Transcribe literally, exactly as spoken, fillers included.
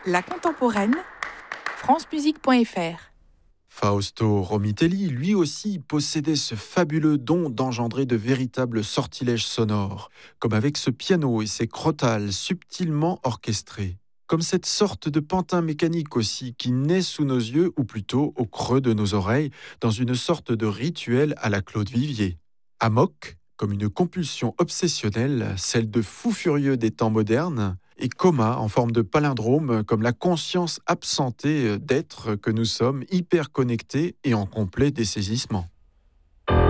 La contemporaine, francemusique point f r. Fausto Romitelli, lui aussi, possédait ce fabuleux don d'engendrer de véritables sortilèges sonores, comme avec ce piano et ses crotales subtilement orchestrés. Comme cette sorte de pantin mécanique aussi qui naît sous nos yeux, ou plutôt au creux de nos oreilles, dans une sorte de rituel à la Claude Vivier. Amok, comme une compulsion obsessionnelle, celle de fou furieux des temps modernes, et coma en forme de palindrome, comme la conscience absentée d'être que nous sommes hyper connectés et en complet dessaisissement.